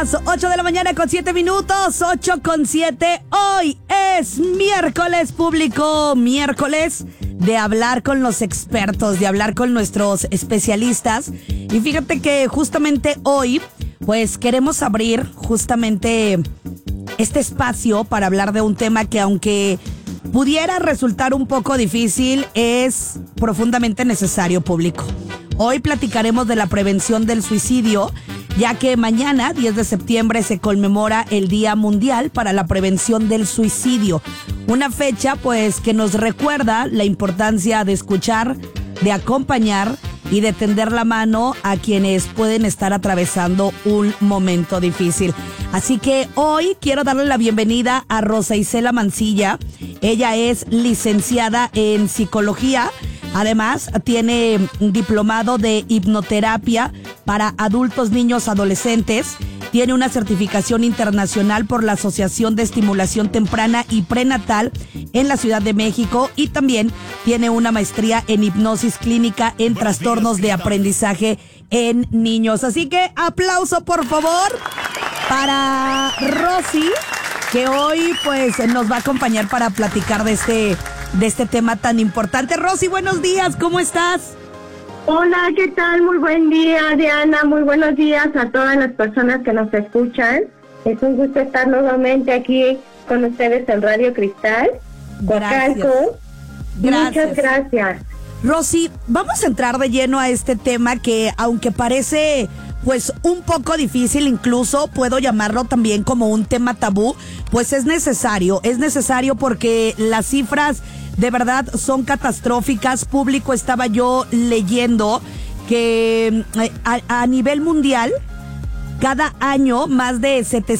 días, 8 de la mañana con 7 minutos, 8 con 7. Hoy es miércoles público, miércoles de hablar con los expertos, de hablar con nuestros especialistas. Y fíjate que justamente hoy, pues queremos abrir justamente este espacio para hablar de un tema que, aunque pudiera resultar un poco difícil, es profundamente necesario, público. Hoy platicaremos de la prevención del suicidio, ya que mañana, 10 de septiembre, se conmemora el Día Mundial para la Prevención del Suicidio. Una fecha, pues, que nos recuerda la importancia de escuchar, de acompañar y de tender la mano a quienes pueden estar atravesando un momento difícil. Así que hoy quiero darle la bienvenida a Rosa Isela Mancilla. Ella es licenciada en psicología. Además, tiene un diplomado de hipnoterapia para adultos, niños, adolescentes. Tiene una certificación internacional por la Asociación de Estimulación Temprana y Prenatal en la Ciudad de México, y también tiene una maestría en hipnosis clínica en trastornos de aprendizaje en niños. Así que aplauso, por favor, para Rosy, que hoy pues nos va a acompañar para platicar de este tema tan importante. Rosy, buenos días, ¿cómo estás? Hola, ¿qué tal? Muy buen día, Diana. Muy buenos días a todas las personas que nos escuchan. Es un gusto estar nuevamente aquí con ustedes en Radio Cristal. Gracias. Muchas gracias. Rosy, vamos a entrar de lleno a este tema que, aunque parece pues un poco difícil, incluso puedo llamarlo también como un tema tabú, pues es necesario porque las cifras de verdad son catastróficas. Público, estaba yo leyendo que a nivel mundial, cada año más de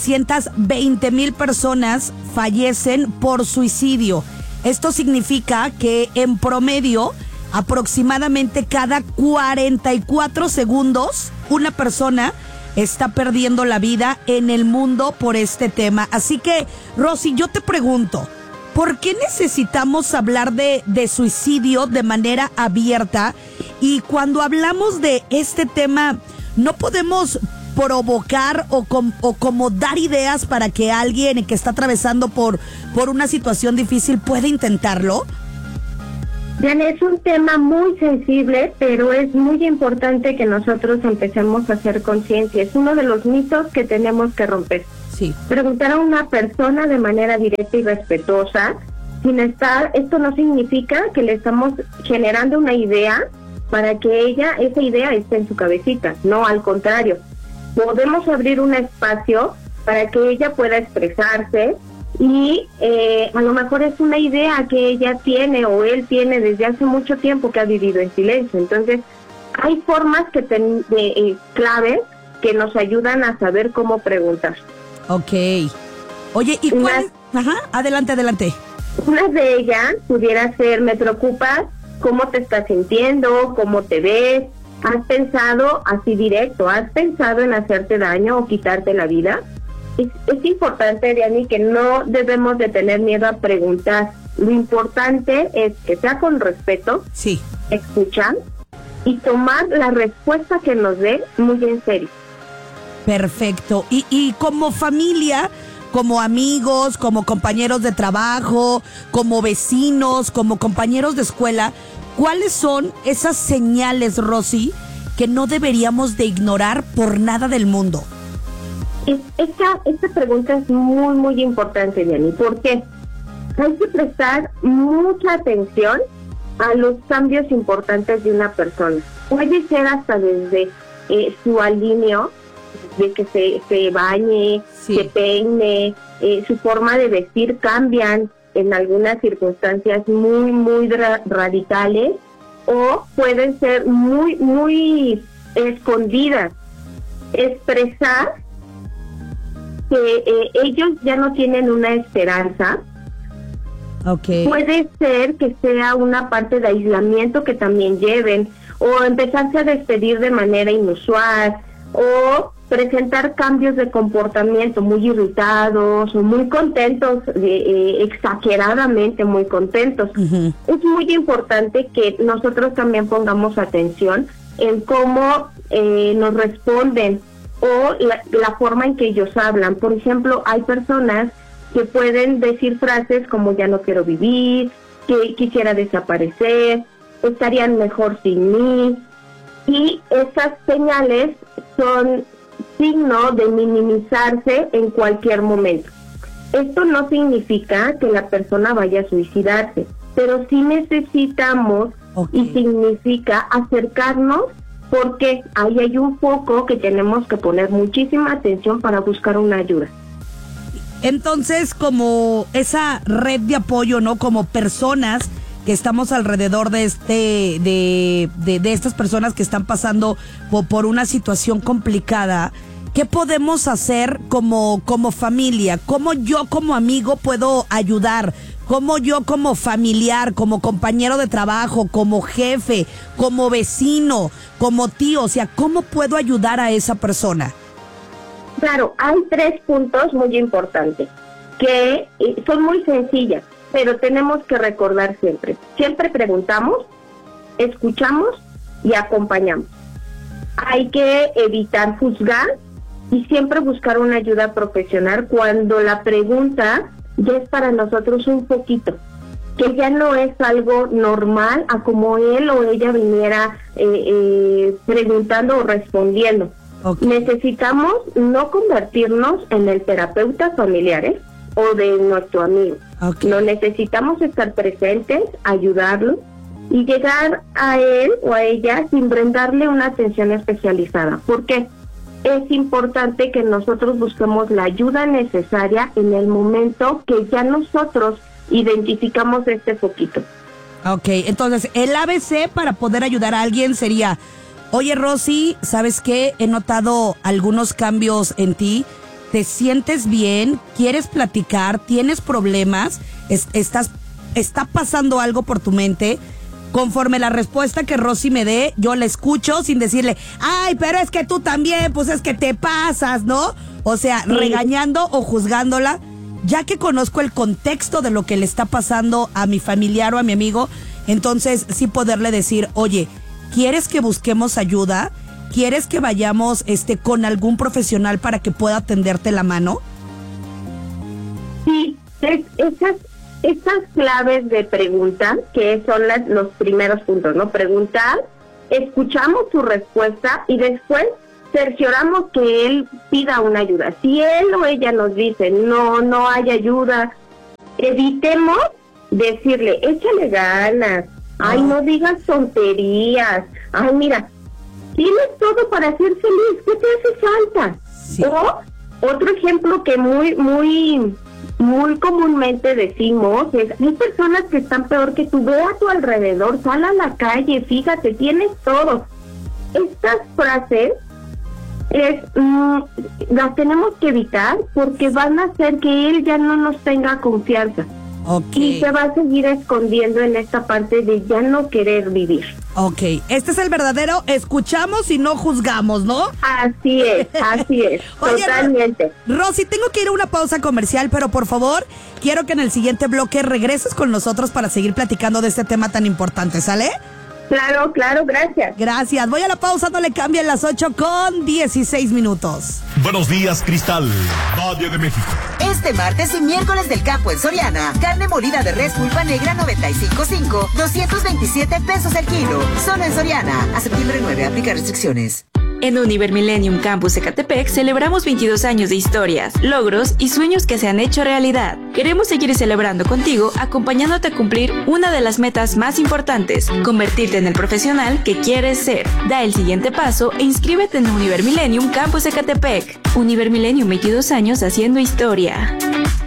720,000 personas fallecen por suicidio. Esto significa que en promedio, aproximadamente cada 44 segundos, una persona está perdiendo la vida en el mundo por este tema. Así que, Rosy, yo te pregunto, ¿por qué necesitamos hablar de suicidio de manera abierta? Y cuando hablamos de este tema, ¿no podemos provocar o como dar ideas para que alguien que está atravesando por una situación difícil pueda intentarlo? Diana, es un tema muy sensible, pero es muy importante que nosotros empecemos a hacer conciencia. Es uno de los mitos que tenemos que romper. Sí. Preguntar a una persona de manera directa y respetuosa, esto no significa que le estamos generando una idea para que esa idea esté en su cabecita. No, al contrario. Podemos abrir un espacio para que ella pueda expresarse y a lo mejor es una idea que ella tiene o él tiene desde hace mucho tiempo que ha vivido en silencio. Entonces, hay formas claves que nos ayudan a saber cómo preguntar. Ok. Oye, ¿y cuál? Ajá, adelante. Una de ellas pudiera ser: me preocupas, cómo te estás sintiendo, cómo te ves. ¿Has pensado, así directo, has pensado en hacerte daño o quitarte la vida? Es importante, Diani, que no debemos de tener miedo a preguntar. Lo importante es que sea con respeto, sí, escuchar y tomar la respuesta que nos dé muy en serio. Perfecto. Y como familia, como amigos, como compañeros de trabajo, como vecinos, como compañeros de escuela, ¿cuáles son esas señales, Rosy, que no deberíamos de ignorar por nada del mundo? Esta pregunta es muy, muy importante, Diani. ¿Por qué? Hay que prestar mucha atención a los cambios importantes de una persona. Puede ser hasta desde su alineo, de que se bañe, sí, se peine, su forma de vestir cambian en algunas circunstancias muy, muy radicales, o pueden ser muy, muy escondidas. Expresar que ellos ya no tienen una esperanza. Okay. Puede ser que sea una parte de aislamiento que también lleven, o empezarse a despedir de manera inusual, o presentar cambios de comportamiento muy irritados o muy contentos, exageradamente muy contentos. Uh-huh. Es muy importante que nosotros también pongamos atención en cómo nos responden o la forma en que ellos hablan. Por ejemplo, hay personas que pueden decir frases como ya no quiero vivir, que quisiera desaparecer, estarían mejor sin mí, y esas señales son signo de minimizarse en cualquier momento. Esto no significa que la persona vaya a suicidarse, pero sí necesitamos y significa acercarnos, porque ahí hay un foco que tenemos que poner muchísima atención para buscar una ayuda. Entonces, como esa red de apoyo, ¿no? Como personas que estamos alrededor de de estas personas que están pasando por una situación complicada, ¿qué podemos hacer como familia? ¿Cómo yo como amigo puedo ayudar? ¿Cómo yo como familiar, como compañero de trabajo, como jefe, como vecino, como tío? O sea, ¿cómo puedo ayudar a esa persona? Claro, hay 3 puntos muy importantes que son muy sencillas, pero tenemos que recordar siempre. Siempre preguntamos, escuchamos y acompañamos. Hay que evitar juzgar y siempre buscar una ayuda profesional cuando la pregunta ya es para nosotros un poquito, que ya no es algo normal a como él o ella viniera preguntando o respondiendo. Okay. Necesitamos no convertirnos en el terapeuta familiar o de nuestro amigo. Okay. No, necesitamos estar presentes, ayudarlo y llegar a él o a ella sin brindarle una atención especializada. ¿Por qué? Es importante que nosotros busquemos la ayuda necesaria en el momento que ya nosotros identificamos este foquito. Ok, entonces el ABC para poder ayudar a alguien sería: oye, Rosy, ¿sabes qué? He notado algunos cambios en ti. ¿Te sientes bien? ¿Quieres platicar? ¿Tienes problemas? ¿Está pasando algo por tu mente? Conforme la respuesta que Rosy me dé, yo la escucho sin decirle, ay, pero es que tú también, pues es que te pasas, ¿no? O sea, sí, regañando o juzgándola, ya que conozco el contexto de lo que le está pasando a mi familiar o a mi amigo, entonces sí poderle decir, oye, ¿quieres que busquemos ayuda? ¿Quieres que vayamos con algún profesional para que pueda tenderte la mano? Sí, esas claves de pregunta, que son los primeros puntos, ¿no? Preguntar, escuchamos su respuesta y después cercioramos que él pida una ayuda. Si él o ella nos dice, no hay ayuda, evitemos decirle, échale ganas, ay, no digas tonterías, ay, mira, tienes todo para ser feliz, ¿qué te hace falta? Sí. O otro ejemplo que muy comúnmente decimos es, hay personas que están peor que tú, ve a tu alrededor, sal a la calle, fíjate, tienes todo. Estas frases las tenemos que evitar porque van a hacer que él ya no nos tenga confianza. Okay. Y se va a seguir escondiendo en esta parte de ya no querer vivir. Ok, este es el verdadero escuchamos y no juzgamos, ¿no? Así es, oye, totalmente. Rosy, tengo que ir a una pausa comercial, pero por favor, quiero que en el siguiente bloque regreses con nosotros para seguir platicando de este tema tan importante, ¿sale? Claro, gracias. Gracias, voy a la pausa, no le cambien, las 8:16. Buenos días, Cristal, Valle de México. Este martes y miércoles del campo en Soriana, carne molida de res pulpa negra 95.5, 227 pesos el kilo. Solo en Soriana, a septiembre 9, aplica restricciones. En Univer Millennium Campus Ecatepec celebramos 22 años de historias, logros y sueños que se han hecho realidad. Queremos seguir celebrando contigo, acompañándote a cumplir una de las metas más importantes, convertirte en el profesional que quieres ser. Da el siguiente paso e inscríbete en Univer Millennium Campus Ecatepec. Univer Millennium, 22 años haciendo historia.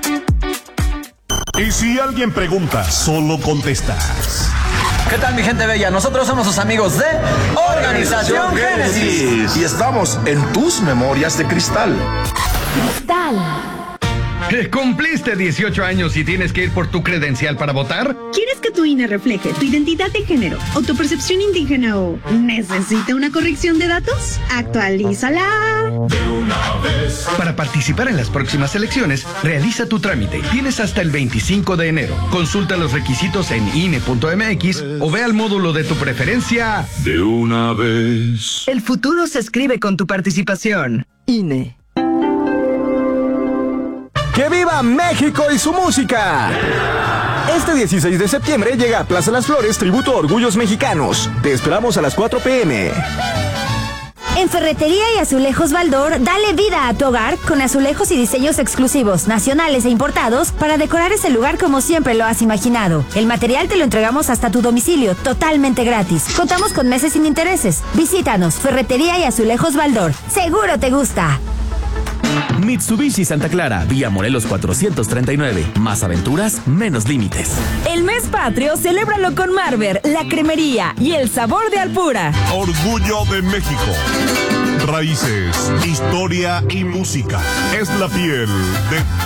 Y si alguien pregunta, solo contestas. ¿Qué tal, mi gente bella? Nosotros somos sus amigos de Organización Génesis. Y estamos en tus memorias de cristal. ¿Cumpliste 18 años y tienes que ir por tu credencial para votar? ¿Quieres que tu INE refleje tu identidad de género, autopercepción indígena o necesita una corrección de datos? ¡Actualízala! De una vez. Para participar en las próximas elecciones, realiza tu trámite. Tienes hasta el 25 de enero. Consulta los requisitos en INE.mx o ve al módulo de tu preferencia. De una vez. El futuro se escribe con tu participación. INE. ¡Que viva México y su música! Este 16 de septiembre llega a Plaza Las Flores Tributo a Orgullos Mexicanos. Te esperamos a las 4 p.m. En Ferretería y Azulejos Baldor, dale vida a tu hogar con azulejos y diseños exclusivos, nacionales e importados para decorar ese lugar como siempre lo has imaginado. El material te lo entregamos hasta tu domicilio, totalmente gratis. Contamos con meses sin intereses. Visítanos, Ferretería y Azulejos Baldor. Seguro te gusta. Mitsubishi Santa Clara, vía Morelos 439. Más aventuras, menos límites. El mes patrio, celébralo con Marver, la cremería y el sabor de Alpura. Orgullo de México. Raíces, historia y música. Es la piel de